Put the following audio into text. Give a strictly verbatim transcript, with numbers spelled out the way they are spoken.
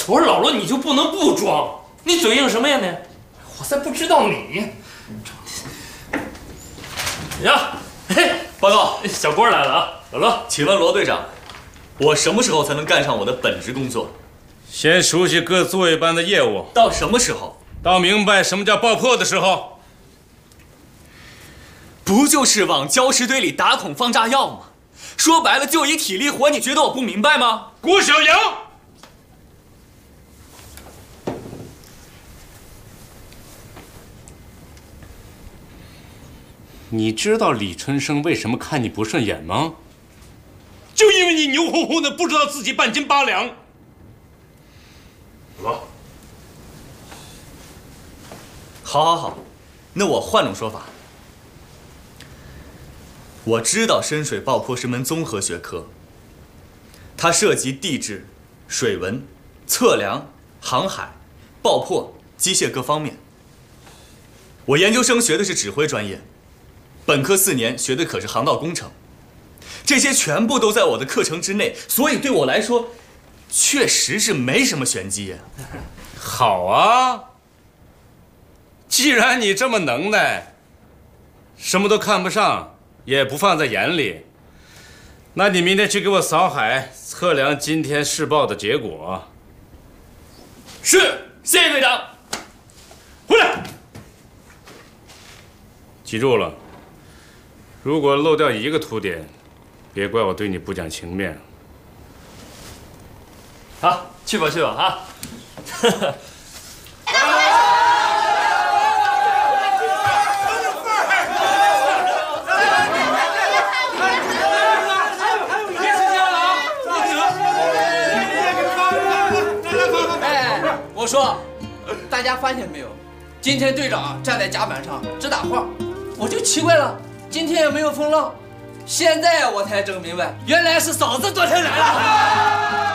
我说老罗，你就不能不装？你嘴硬什么呀你？我才不知道你。呀，嘿， 报告， 小郭来了啊，老罗， 请问罗队长，我什么时候才能干上我的本职工作？ 先熟悉各作业班的业务， 到什么时候？ 到明白什么叫爆破的时候。 不就是往礁石堆里打孔放炸药吗？说白了就一体力活，你觉得我不明白吗？ 郭小阳，你知道李春生为什么看你不顺眼吗？就因为你牛哄哄的，不知道自己半斤八两。 罗， 好，好，好，那我换种说法。我知道深水爆破是门综合学科，它涉及地质、水文、测量、航海、爆破、机械各方面。我研究生学的是指挥专业，本科四年学的可是航道工程，这些全部都在我的课程之内，所以对我来说，确实是没什么玄机呀。 好啊，既然你这么能耐，什么都看不上。也不放在眼里，那你明天去给我扫海，测量今天试爆的结果。 是，谢谢队长。 回来，记住了，如果漏掉一个凸点，别怪我对你不讲情面。 好，去吧去吧啊！ 我说，大家发现没有？今天队长啊站在甲板上直打话，我就奇怪了，今天也没有风浪。现在我才整明白，原来是嫂子昨天来了。